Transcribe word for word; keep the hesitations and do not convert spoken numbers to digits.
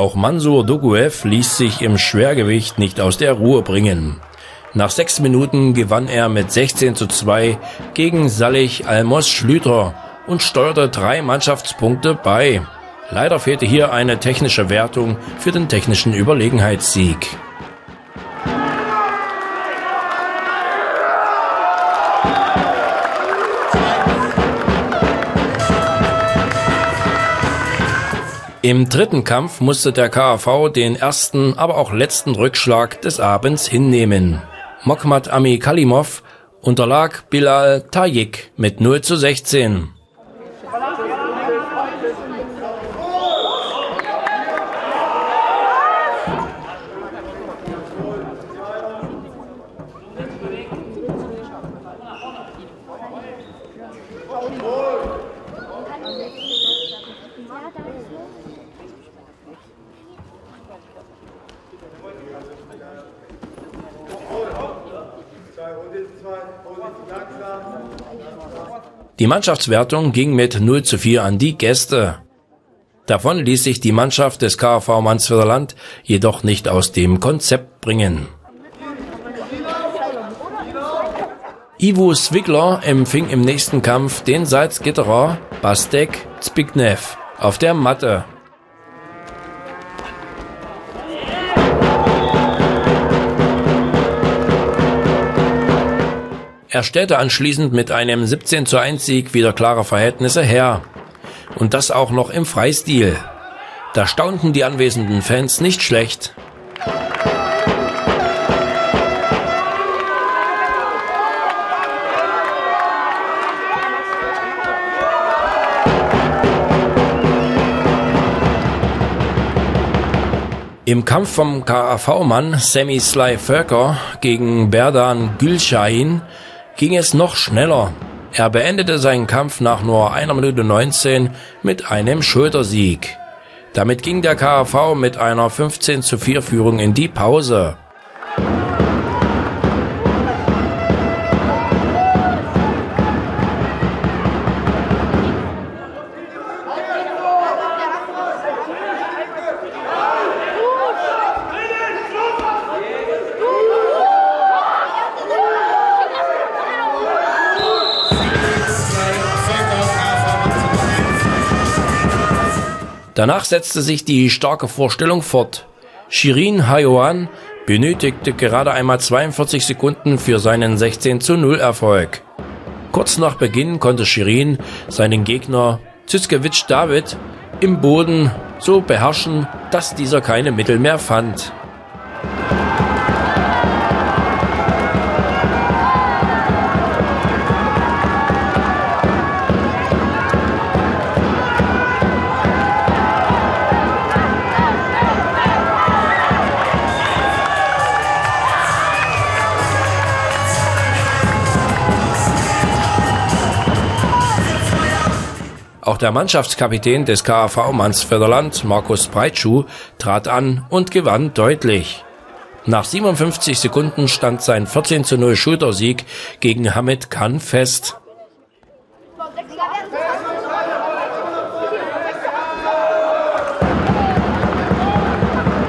Auch Mansur Dokuev ließ sich im Schwergewicht nicht aus der Ruhe bringen. Nach sechs Minuten gewann er mit sechzehn zu zwei gegen Salih Almos Schlüter und steuerte drei Mannschaftspunkte bei. Leider fehlte hier eine technische Wertung für den technischen Überlegenheitssieg. Im dritten Kampf musste der K A V den ersten, aber auch letzten Rückschlag des Abends hinnehmen. Mokhmad Ami Kalimov unterlag Bilal Tajik mit null zu sechzehn. Die Mannschaftswertung ging mit null zu vier an die Gäste. Davon ließ sich die Mannschaft des K A V Mansfjordaland jedoch nicht aus dem Konzept bringen. Ivo Svigler empfing im nächsten Kampf den Salzgitterer Bastek Zbigniew auf der Matte. Er stellte anschließend mit einem siebzehn zu eins Sieg wieder klare Verhältnisse her. Und das auch noch im Freistil. Da staunten die anwesenden Fans nicht schlecht. Im Kampf vom K A V-Mann Semi Sly Völker gegen Berdan Gülşahin ging es noch schneller. Er beendete seinen Kampf nach nur einer Minute neunzehn mit einem Schultersieg. Damit ging der K A V mit einer fünfzehn zu vier Führung in die Pause. Danach setzte sich die starke Vorstellung fort. Shirin Hayoan benötigte gerade einmal zweiundvierzig Sekunden für seinen sechzehn zu null Erfolg. Kurz nach Beginn konnte Shirin seinen Gegner Zyskewitsch David im Boden so beherrschen, dass dieser keine Mittel mehr fand. Auch der Mannschaftskapitän des K A V Mansfjordaland, Markus Breitschuh, trat an und gewann deutlich. Nach siebenundfünfzig Sekunden stand sein vierzehn zu null Schultersieg gegen Hamid Khan fest.